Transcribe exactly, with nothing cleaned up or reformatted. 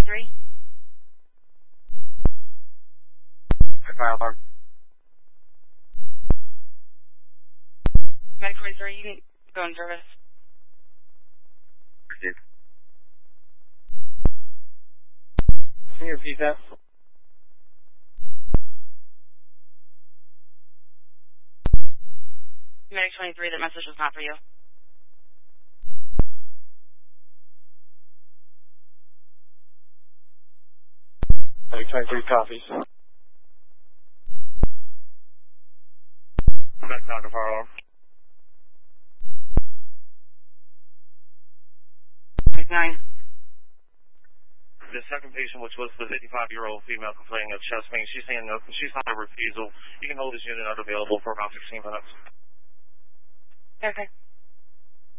twenty-three. Fire alarm. Medic twenty-three, you can go in service. Received. Can you repeat that? Medic twenty-three, that message was not for you. Medic twenty-three copies. Back down to fire alarm. Medic nine. The second patient, which was the fifty-five-year-old female complaining of chest pain, she's saying no, she's on a refusal. You can hold this unit unavailable for about fifteen minutes. Okay.